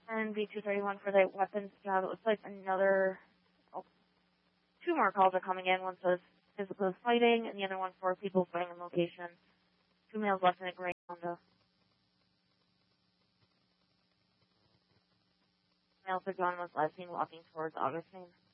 And B231 for the weapons job. It looks like two more calls are coming in. One says physical fighting, and the other one for people fighting in location. 2 males left in a gray Honda. Male for John was last seen walking towards Augustine.